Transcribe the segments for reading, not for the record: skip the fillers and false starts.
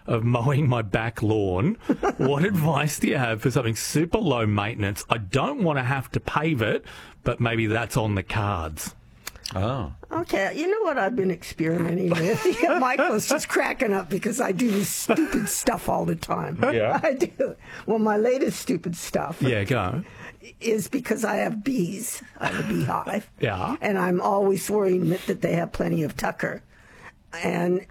of mowing my back lawn. What advice do you have for something super low maintenance? I don't want to have to pave it, but maybe that's on the cards. Oh. Okay, you know what I've been experimenting with? Yeah, Michael's just cracking up because I do this stupid stuff all the time. Yeah. I do. Well, my latest stupid stuff Yeah, go. is because I have bees. I have a beehive. Yeah. And I'm always worrying that they have plenty of tucker. And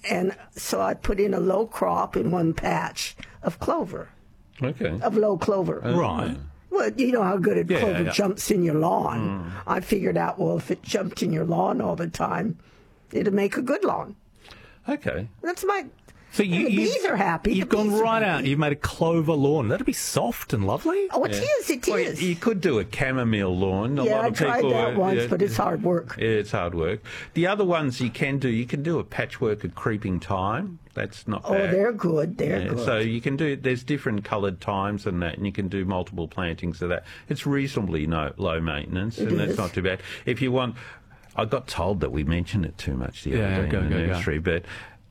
so I put in a low crop in one patch of clover, Okay. of low clover. Right. Well, you know how good clover yeah. jumps in your lawn. I figured out, well, if it jumped in your lawn all the time, it'd make a good lawn. Okay. That's my... So and the bees are happy. You've The gone bees are right out. happy. You've made a clover lawn. That'd be soft and lovely. Oh, it is. It Well, is. you could do a chamomile lawn. A Yeah, lot I of tried people, that once, but it's hard work. Yeah, it's hard work. The other ones you can do a patchwork of creeping thyme. That's not Oh, bad. they're good. They're good. So you can do, there's different coloured thymes and that, and you can do multiple plantings of that. It's reasonably low maintenance, and that's is. not too bad. If you want, I got told that we mentioned it too much the other day go, in the go, go. nursery, but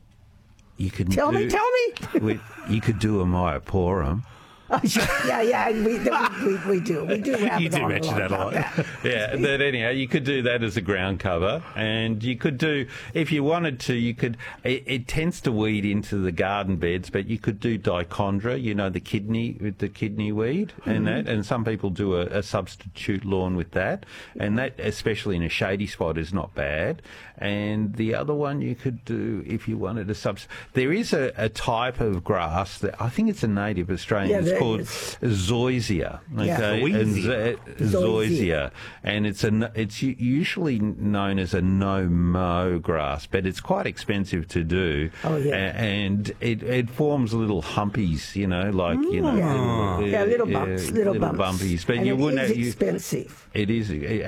you can Tell me. you could do a myoporum. Yeah, we do. We do have You it do on mention that a lot. Yeah, but anyhow, you could do that as a ground cover, and you could do, if you wanted to, you could. It tends to weed into the garden beds, but you could do dichondra, you know, the kidney weed, and that. And some people do a substitute lawn with that, and that, especially in a shady spot, is not bad. And the other one you could do if you wanted a there is a type of grass that I think it's a native Australian. Yeah, It's there called is. zoysia. Yeah. Okay, and Zoysia. zoysia, and it's usually known as a no-mow grass, but it's quite expensive to do. Oh, yeah. And it forms little humpies, you know, like Yeah, little bumps, little bumps. bumpies. But and you wouldn't it have is expensive. It is,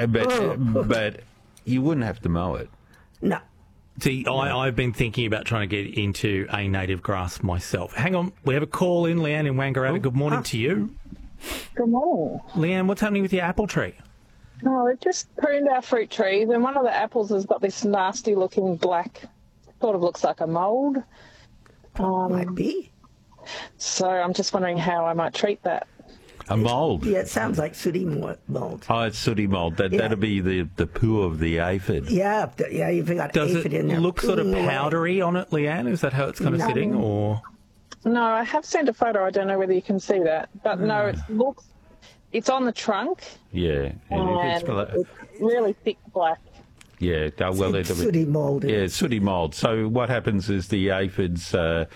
but you wouldn't have to mow it. No. See, I've been thinking about trying to get into a native grass myself. Hang on, we have a call in, Leanne in Wangaratta. Good morning to you. Good morning. Leanne, what's happening with your apple tree? Oh, we've just pruned our fruit trees, and one of the apples has got this nasty-looking black, sort of looks like a mould. Might be. So I'm just wondering how I might treat that. A mould. Yeah, it sounds like sooty mold. Oh, it's sooty mould. That'll be the poo of the aphid. Yeah, you've got Does aphid in it there. look sort of pooing away. powdery on it, Leanne? Is that how it's kind of No. sitting, or...? No, I have sent a photo. I don't know whether you can see that. But no, it's on the trunk, Yeah. and it's really thick black. Yeah, well, It's sooty mold. Yeah, it's sooty mould. So what happens is the aphids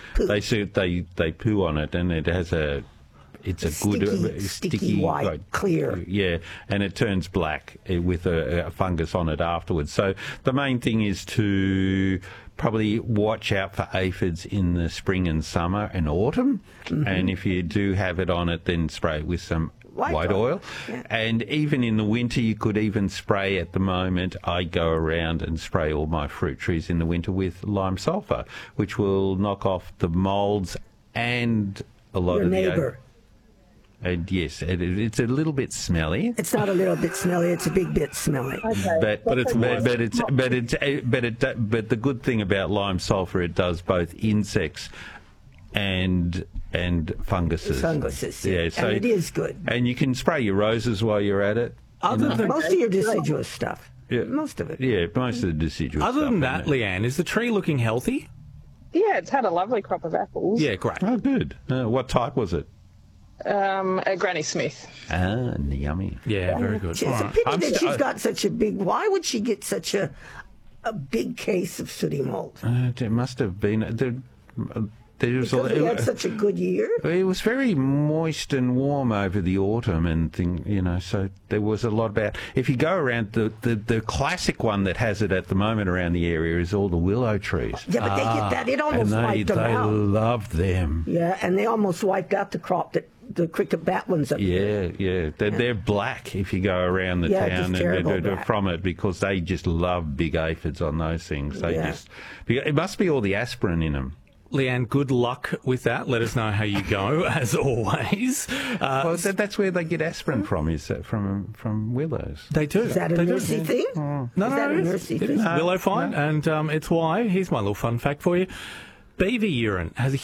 they poo on it, and it has it's a good sticky white, clear. Yeah, and it turns black with a fungus on it afterwards. So the main thing is to probably watch out for aphids in the spring and summer and autumn. And if you do have it on it, then spray it with some white oil. Yeah. And even in the winter, you could even spray. At the moment, I go around and spray all my fruit trees in the winter with lime sulphur, which will knock off the moulds and a lot Your of the neighbour. and yes, it's a little bit smelly. It's not a little bit smelly. It's a big bit smelly. Okay. But the good thing about lime sulphur, it does both insects and funguses. Funguses. Yeah, so and it is good. And you can spray your roses while you're at it. Other than Most of your deciduous stuff. Yeah. Most of it. Yeah, most of the deciduous other stuff, than that, isn't it? Leanne, is the tree looking healthy? Yeah, it's had a lovely crop of apples. Yeah, great. Oh, good. What type was it? A Granny Smith. Ah, yummy. Yeah, very good. It's All a right. pity that she's got such a big... Why would she get such a big case of sooty mold? It must have been... There was Because we had such a good year? It was very moist and warm over the autumn and thing, you know, so there was a lot about... If you go around, the classic one that has it at the moment around the area is all the willow trees. Yeah, but they get that. It almost And wiped them they out. love them. Yeah, and they almost wiped out the crop that the cricket bat ones up there. Yeah. They're black if you go around the Yeah, town just terrible black. from it, because they just love big aphids on those things. They Yeah. it must be all the aspirin in them. Leanne, good luck with that. Let us know how you go, as always. Well, that's where they get aspirin from, is from willows. They do. Is that a They do. nursey thing? No, Is that a it is. nursey It is thing? willow fine, and it's why. Here's my little fun fact for you. Beaver urine has a